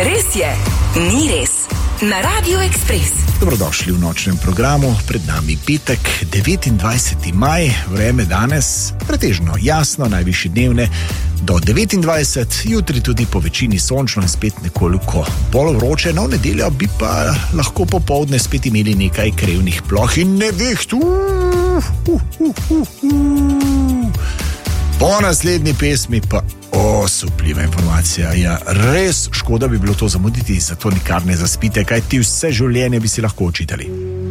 Res je, ni res. Na Radio Express. Dobrodošli v nočnem programu, pred nami petek, 29. maj, vreme danes pretežno jasno, najvišji dnevne do 29, jutri tudi po večini sončno in spet nekoliko bolj vroče, no v nedeljo bi pa lahko popoldne spet imeli nekaj krevnih ploh in neviht. Po naslednji pesmi pa osupljiva informacija. Ja, res škoda bi bilo to zamuditi, zato nikar ne zaspite, kaj ti vse življenje bi si lahko učitali.